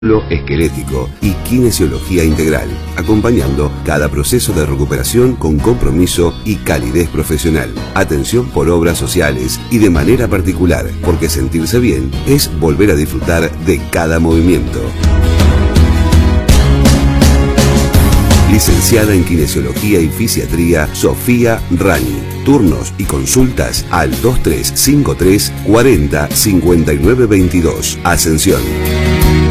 esquelético y kinesiología integral, acompañando cada proceso de recuperación con compromiso y calidez profesional. Atención por obras sociales y de manera particular, porque sentirse bien es volver a disfrutar de cada movimiento. Licenciada en Kinesiología y Fisiatría, Sofía Rani. Turnos y consultas al 2353 40 59 22. Ascensión.